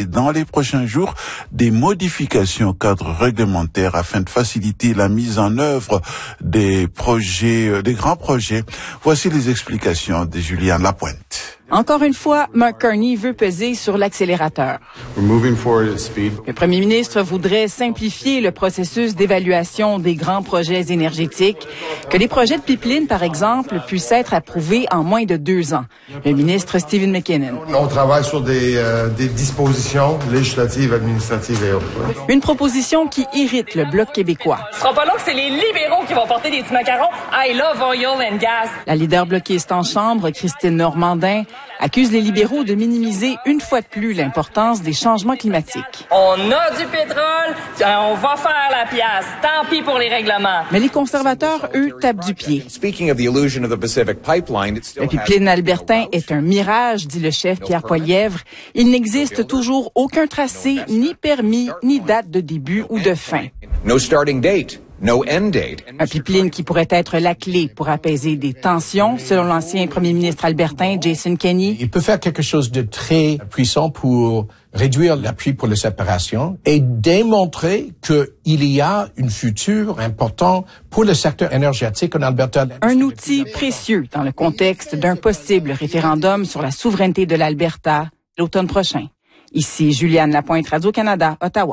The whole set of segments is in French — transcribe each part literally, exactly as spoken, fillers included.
dans les prochains jours des modifications au cadre réglementaire afin de faciliter la mise en œuvre des projets, des grands projets. Voici les explications de Juliane Lapointe. Encore une fois, Mark Carney veut peser sur l'accélérateur. Le premier ministre voudrait simplifier le processus d'évaluation des grands projets énergétiques, que les projets de pipeline, par exemple, puissent être approuvés en moins de deux ans. Le ministre Stephen McKinnon. On travaille sur des, euh, des dispositions législatives, administratives et autres. Une proposition qui irrite le Bloc québécois. Ce sera pas là que c'est les libéraux qui vont porter des petits macarons. I love oil and gas. La leader bloquiste en Chambre, Christine Normandin, accuse les libéraux de minimiser une fois de plus l'importance des changements climatiques. On a du pétrole, on va faire la pièce. Tant pis pour les règlements. Mais les conservateurs, eux, tapent du pied. Le pipeline albertain est un mirage, dit le chef Pierre Poilievre. Il n'existe toujours aucun tracé, ni permis, ni date de début ou de fin. No starting date. No end date. Un pipeline qui pourrait être la clé pour apaiser des tensions, selon l'ancien premier ministre albertain Jason Kenney. Il peut faire quelque chose de très puissant pour réduire l'appui pour la séparation et démontrer qu'il y a une future importante pour le secteur énergétique en Alberta. Un outil précieux dans le contexte d'un possible référendum sur la souveraineté de l'Alberta l'automne prochain. Ici Juliane Lapointe, Radio-Canada, Ottawa.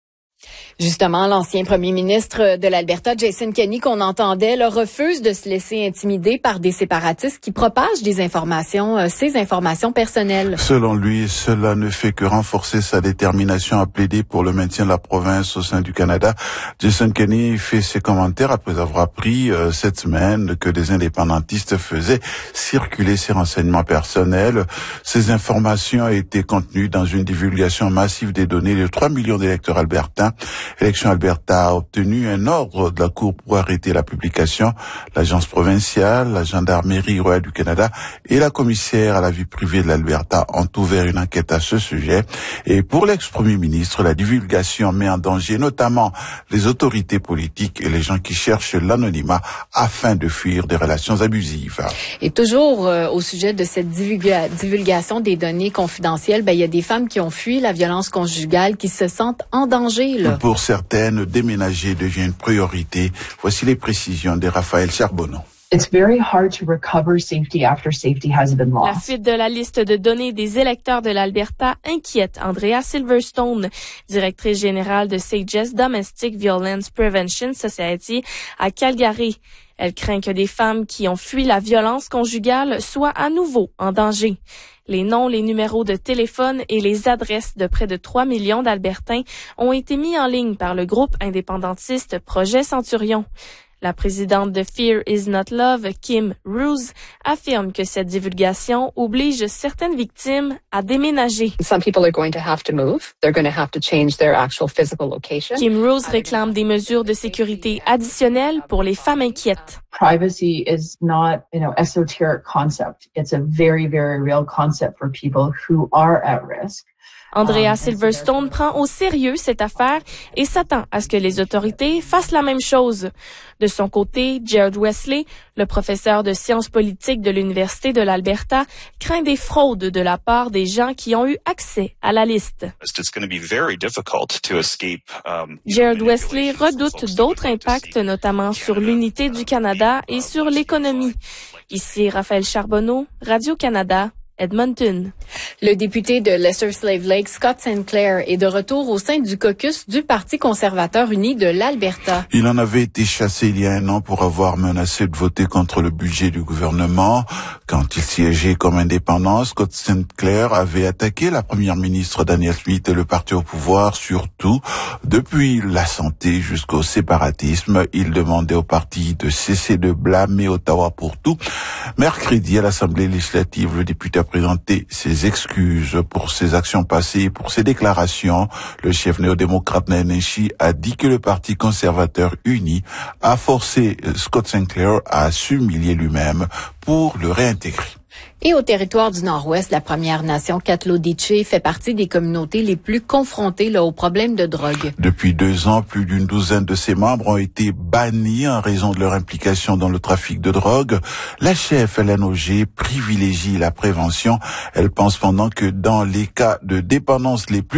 Justement, l'ancien premier ministre de l'Alberta, Jason Kenney, qu'on entendait, là, refuse de se laisser intimider par des séparatistes qui propagent des informations, euh, ces informations personnelles. Selon lui, cela ne fait que renforcer sa détermination à plaider pour le maintien de la province au sein du Canada. Jason Kenney fait ses commentaires après avoir appris euh, cette semaine que des indépendantistes faisaient circuler ses renseignements personnels. Ces informations étaient contenues dans une divulgation massive des données de trois millions d'électeurs albertains. Élection Alberta a obtenu un ordre de la Cour pour arrêter la publication. L'agence provinciale, la Gendarmerie royale du Canada et la commissaire à la vie privée de l'Alberta ont ouvert une enquête à ce sujet. Et pour l'ex-premier ministre, la divulgation met en danger notamment les autorités politiques et les gens qui cherchent l'anonymat afin de fuir des relations abusives. Et toujours euh, au sujet de cette divulga- divulgation des données confidentielles, ben il y a des femmes qui ont fui la violence conjugale, qui se sentent en danger. Là. Pour certaines, déménager devient une priorité. Voici les précisions de Raphaël Charbonneau. It's very hard to recover safety after safety has been lost. La fuite de la liste de données des électeurs de l'Alberta inquiète Andrea Silverstone, directrice générale de Sages Domestic Violence Prevention Society à Calgary. Elle craint que des femmes qui ont fui la violence conjugale soient à nouveau en danger. Les noms, les numéros de téléphone et les adresses de près de trois millions d'Albertains ont été mis en ligne par le groupe indépendantiste Projet Centurion. La présidente de Fear is Not Love, Kim Ruse, affirme que cette divulgation oblige certaines victimes à déménager. Some people are going to have to move. They're going to have to change their actual physical location. Kim Ruse réclame des mesures de sécurité additionnelles pour les femmes inquiètes. Privacy is not, you know, esoteric concept. It's a very, very real concept for people who are at risk. Andrea Silverstone prend au sérieux cette affaire et s'attend à ce que les autorités fassent la même chose. De son côté, Jared Wesley, le professeur de sciences politiques de l'Université de l'Alberta, craint des fraudes de la part des gens qui ont eu accès à la liste. Jared Wesley redoute d'autres impacts, notamment sur l'unité du Canada et sur l'économie. Ici Raphaël Charbonneau, Radio-Canada, Edmonton. Le député de Lesser-Slave Lake, Scott Sinclair, est de retour au sein du caucus du Parti conservateur uni de l'Alberta. Il en avait été chassé il y a un an pour avoir menacé de voter contre le budget du gouvernement. Quand il siégeait comme indépendant, Scott Sinclair avait attaqué la première ministre Danielle Smith et le parti au pouvoir, surtout depuis la santé jusqu'au séparatisme. Il demandait au parti de cesser de blâmer Ottawa pour tout. Mercredi, à l'Assemblée législative, le député a présenté ses excuses pour ses actions passées et pour ses déclarations. Le chef néo-démocrate Neil Nenshi a dit que le Parti conservateur uni a forcé Scott Sinclair à s'humilier lui-même pour le réintégrer. Et au territoire du Nord-Ouest, la Première Nation Katloditché fait partie des communautés les plus confrontées là, aux problèmes de drogue. Depuis deux ans, plus d'une douzaine de ses membres ont été bannis en raison de leur implication dans le trafic de drogue. La chef Hélène Auger privilégie la prévention. Elle pense pendant que dans les cas de dépendance les plus